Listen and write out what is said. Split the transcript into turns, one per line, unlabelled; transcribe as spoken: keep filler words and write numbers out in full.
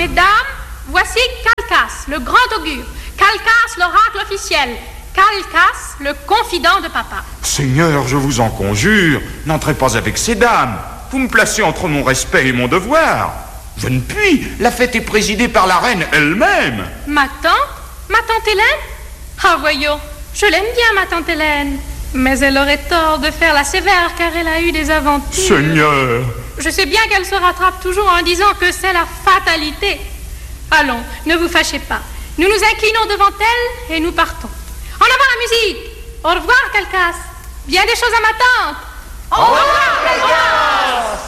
Mesdames, voici Calcas, le grand augure. Calcas, l'oracle officiel. Calcas, le confident de papa.
Seigneur, je vous en conjure, n'entrez pas avec ces dames. Vous me placez entre mon respect et mon devoir. Je ne puis. La fête est présidée par la reine elle-même.
Ma tante? Ma tante Hélène? Ah, voyons, je l'aime bien, ma tante Hélène. Mais elle aurait tort de faire la sévère, car elle a eu des aventures.
Seigneur!
Je sais bien qu'elle se rattrape toujours en disant que c'est la fatalité. Allons, ne vous fâchez pas. Nous nous inclinons devant elle et nous partons. En avant la musique! Au revoir, Calcas. Bien des choses à ma tante.
Au revoir, Calcas!